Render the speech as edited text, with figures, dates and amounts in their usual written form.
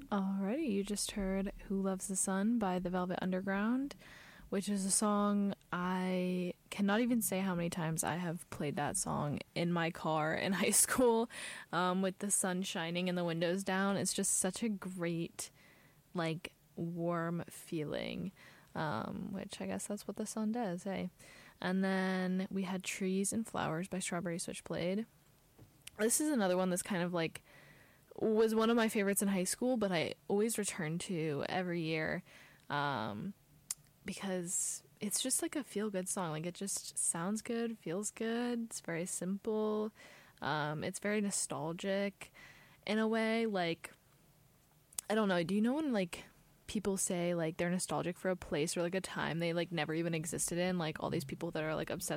Alrighty, you just heard Who Loves the Sun by the Velvet Underground, which is a song I cannot even say how many times I have played that song in my car in high school, with the sun shining and the windows down. It's just such a great, like, warm feeling, which I guess that's what the sun does, hey? And then we had Trees and Flowers by Strawberry Switchblade. This is another one that's kind of like was one of my favorites in high school, but I always return to every year, because it's just like a feel-good song. Like, it just sounds good, feels good, it's very simple, it's very nostalgic in a way. Like, I don't know, do you know when, like, people say, like, they're nostalgic for a place or, like, a time they, like, never even existed in? Like, all these people that are, like, obsessed